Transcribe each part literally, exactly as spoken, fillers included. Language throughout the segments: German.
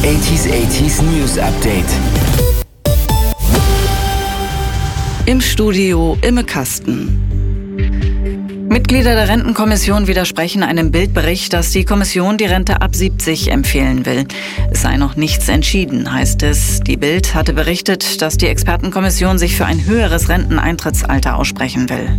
achtziger achtziger News Update. Im Studio Imme Kasten. Mitglieder der Rentenkommission widersprechen einem Bildbericht, dass die Kommission die Rente ab siebzig empfehlen will. Es sei noch nichts entschieden, heißt es. Die Bild hatte berichtet, dass die Expertenkommission sich für ein höheres Renteneintrittsalter aussprechen will.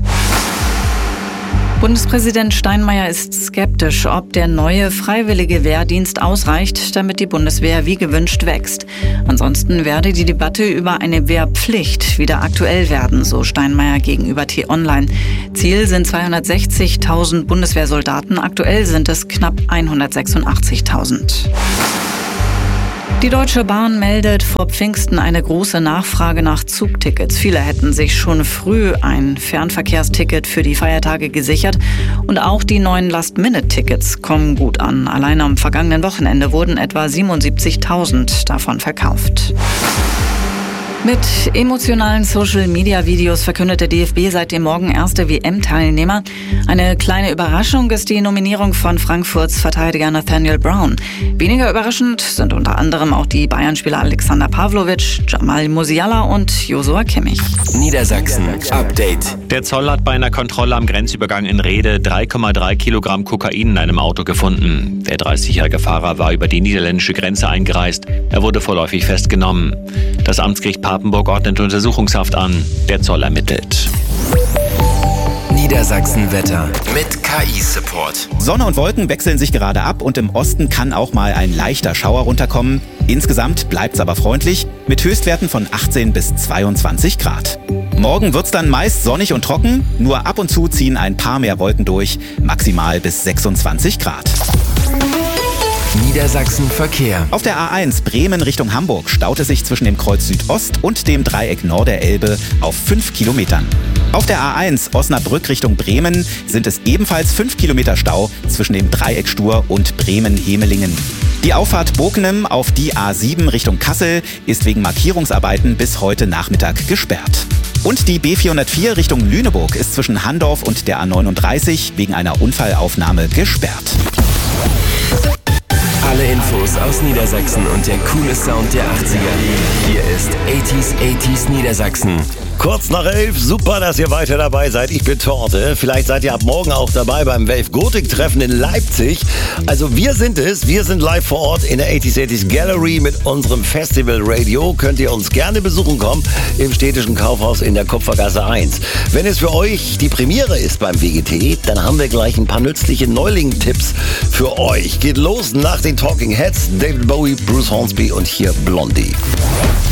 Bundespräsident Steinmeier ist skeptisch, ob der neue freiwillige Wehrdienst ausreicht, damit die Bundeswehr wie gewünscht wächst. Ansonsten werde die Debatte über eine Wehrpflicht wieder aktuell werden, so Steinmeier gegenüber T-Online. Ziel sind zweihundertsechzigtausend Bundeswehrsoldaten, aktuell sind es knapp hundertsechsundachtzigtausend. Die Deutsche Bahn meldet vor Pfingsten eine große Nachfrage nach Zugtickets. Viele hätten sich schon früh ein Fernverkehrsticket für die Feiertage gesichert. Und auch die neuen Last-Minute-Tickets kommen gut an. Allein am vergangenen Wochenende wurden etwa siebenundsiebzigtausend davon verkauft. Mit emotionalen Social-Media-Videos verkündet der D F B seit dem Morgen erste W M-Teilnehmer. Eine kleine Überraschung ist die Nominierung von Frankfurts Verteidiger Nathaniel Brown. Weniger überraschend sind unter anderem auch die Bayern-Spieler Alexander Pavlovic, Jamal Musiala und Joshua Kimmich. Niedersachsen Update. Der Zoll hat bei einer Kontrolle am Grenzübergang in Rhede drei Komma drei Kilogramm Kokain in einem Auto gefunden. Der dreißigjährige Fahrer war über die niederländische Grenze eingereist. Er wurde vorläufig festgenommen. Das Amtsgericht Papenburg ordnet Untersuchungshaft an. Der Zoll ermittelt. Niedersachsen Wetter mit K I-Support. Sonne und Wolken wechseln sich gerade ab und im Osten kann auch mal ein leichter Schauer runterkommen. Insgesamt bleibt's aber freundlich mit Höchstwerten von achtzehn bis zweiundzwanzig Grad. Morgen wird's dann meist sonnig und trocken, nur ab und zu ziehen ein paar mehr Wolken durch, maximal bis sechsundzwanzig Grad. Niedersachsen Verkehr. Auf der A eins Bremen Richtung Hamburg staut es sich zwischen dem Kreuz Südost und dem Dreieck Norderelbe auf fünf Kilometern. Auf der A eins Osnabrück Richtung Bremen sind es ebenfalls fünf Kilometer Stau zwischen dem Dreieck Stur und Bremen-Hemelingen. Die Auffahrt Bockenem auf die A sieben Richtung Kassel ist wegen Markierungsarbeiten bis heute Nachmittag gesperrt. Und die B vierhundertvier Richtung Lüneburg ist zwischen Handorf und der A neununddreißig wegen einer Unfallaufnahme gesperrt. Alle Infos aus Niedersachsen und der coole Sound der achtziger. Hier ist achtziger achtziger Niedersachsen. Kurz nach elf, super, dass ihr weiter dabei seid. Ich bin Torte. Vielleicht seid ihr ab morgen auch dabei beim Wave Gothic Treffen in Leipzig. Also wir sind es. Wir sind live vor Ort in der achtziger achtziger Gallery mit unserem Festival Radio. Könnt ihr uns gerne besuchen kommen im städtischen Kaufhaus in der Kupfergasse eins. Wenn es für euch die Premiere ist beim W G T, dann haben wir gleich ein paar nützliche Neuling-Tipps für euch. Geht los nach den Talking Heads, David Bowie, Bruce Hornsby und hier Blondie.